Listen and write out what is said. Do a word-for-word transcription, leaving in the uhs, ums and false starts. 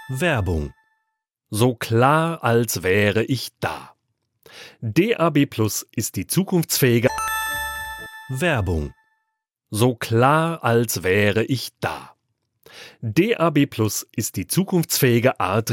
Werbung. So klar, als wäre ich da. D A B Plus ist die zukunftsfähige Werbung. So klar, als wäre ich da. D A B Plus ist die zukunftsfähige Art